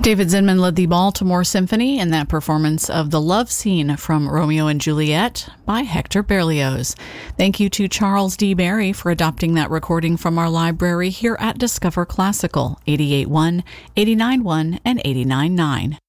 David Zinman led the Baltimore Symphony in that performance of the love scene from Romeo and Juliet by Hector Berlioz. Thank you to Charles D. Berry for adopting that recording from our library here at Discover Classical, 88.1, 89.1, and 89.9.